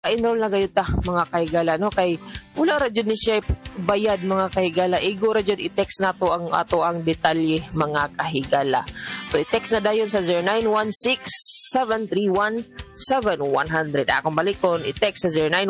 enroll na gayud ta mga kahigala no kay wala ra jud ni siya bayad mga kahigala. Igo ra jud i-text nato ang ato ang detalye mga kahigala. So i-text na dayon sa 0916-731-7100. Akong balikon i-text sa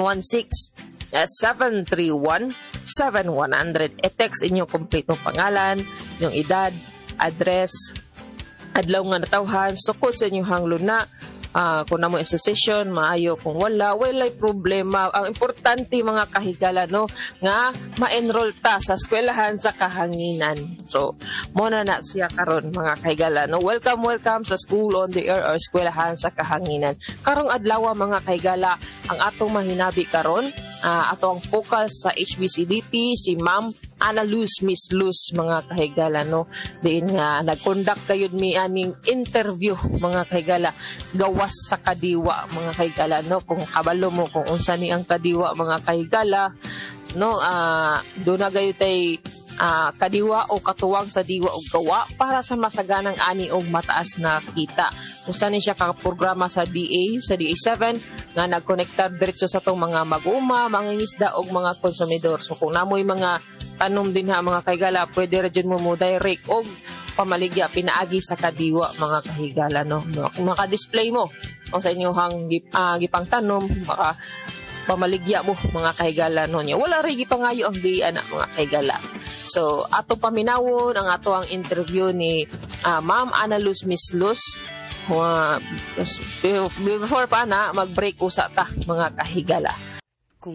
0916-731-7100. I-text inyong kompletong pangalan, inyong edad, address, adlaw nga natawhan, sukod sa inyong hanglon na. Kung namo association, maayo. Kung walay problema. Ang importante mga kahigala, no, nga ma-enroll ta sa eskwelahan sa kahanginan. So, muna na siya karon mga kahigala, no. Welcome sa School on the Air or eskwelahan sa kahanginan. Karong adlaw mga kahigala, ang atong mahinabi karon, ato ang focal sa HBCDP, si Ma'am Ana Luz, Miss Luz mga kahigala, no. Diin nga nag-conduct kayod mi aning interview mga kahigala gawas sa kadiwa mga kahigala, no. Kung kabalo mo kung unsa ni ang kadiwa mga kahigala, no, do na gayud tay kadiwa o katuwang sa diwa o gawa para sa masaganang ani og mataas na kita. Usa ni siya ka programa sa DA7 nga nagkonektar diretso sa tong mga mag-uma, mangingisda og mga konsumidor. So kung namoy mga tanom din ha mga kahigala, pwede ra jud mo direct og pamaligya pinaagi sa kadiwa mga kahigala, no. Maka-display mo o sa inyong gipang tanom, maka pamaligya mo mga kahigala, no niya. Wala rin gipangayo ang diyan mga kahigala. So ato paminawon ang ato ang interview ni Ma'am Ana Luz, Miss Luz. Before pa na mag-break usa ta mga kahigala.